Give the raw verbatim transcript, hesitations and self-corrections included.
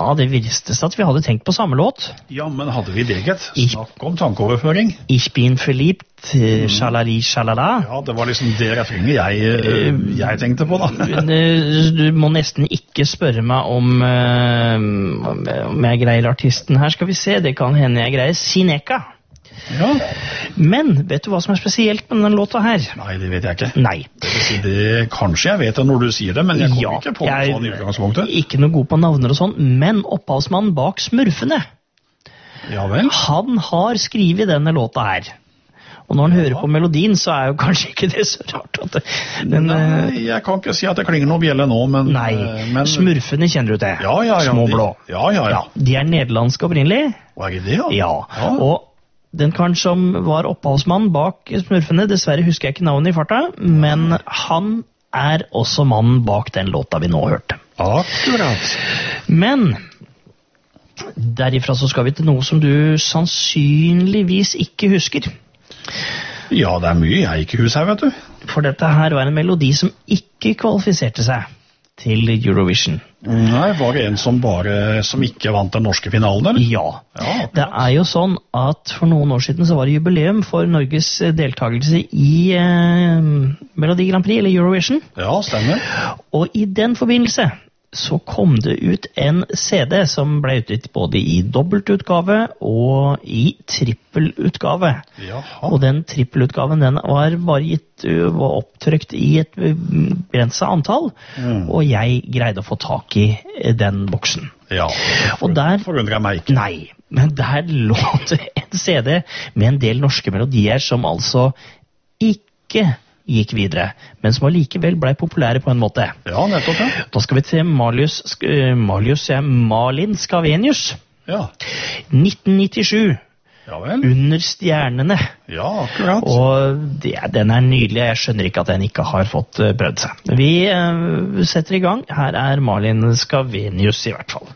Ja, det visste at vi hadde tenkt på samme låt. Ja, men hadde vi det, gitt? Snakk om tankeoverføring. Ich bin verliebt, mm. shalali, shalala. Ja, det var liksom det refrenget jeg, jeg tenkte på, da. Du må nesten ikke spørre meg om, om jeg greier artisten her. Skal vi se, det kan hende jeg greier Sineka. Ja. Men vet du hva som er spesielt med den låta her? Nei, det vet jeg ikke. Nei. Det vil si det, kanskje jeg vet det når du sier det, men jeg kommer ja, ikke på det sånn i utgangspunktet. Ikke noe god på navner og sånn, men opphavsmannen bak Smurfene. Ja vel? Han har skrivet denne låta her. Og når han ja. hører på melodien, så er jo kanskje ikke det så rart. At det, den, nei, jeg kan ikke si at det klinger noe bjelle nå, men... Nei, men, Smurfene kjenner du til. Ja, ja, ja. Små blå. De, ja, ja, ja. ja. De er nederlandske opprinnelig. Hva er det, ja? Ja, ja. Og den karen som var opphavsmann bak Smurfene, dessverre husker jeg ikke navnet i farta, men han er også mannen bak den låta vi nå hørte. Akkurat. Men derifra så skal vi til noe som du sannsynligvis ikke husker. Ja, det er mye jeg ikke husker her, vet du. For dette her var en melodi som ikke kvalifiserte seg til Eurovision. Nei, var det en som bare som ikke vant den norske finalen, eller? Ja. ja det er jo sånn at for noen år siden så var det jubileum for Norges deltakelse i eh, Melodi Grand Prix, eller Eurovision. Ja, stemmer. Og i den forbindelse så kom det ut en C D som ble utgitt både i dobbeltutgave og i trippelutgave. Jaha. Og den trippelutgaven den var bare gitt, var opptrykt i et begrenset antall, mm. og jeg greide å få tak i den boksen. Ja, og der forundrer jeg meg ikke. Nei, men der lå det en C D med en del norske melodier som altså ikke gikk videre, men som allikevel ble populære på en måte. Ja, nettopp, ja. Da skal vi til Malius, Malius ja, Malin Scavenius. Ja. nitten nittisju. Ja vel. Under stjernene. Ja, akkurat. Og det, den er nydelig. Jeg skjønner ikke at den ikke har fått prøvd seg. Vi uh, setter i gang. Her er Malin Scavenius i hvert fall.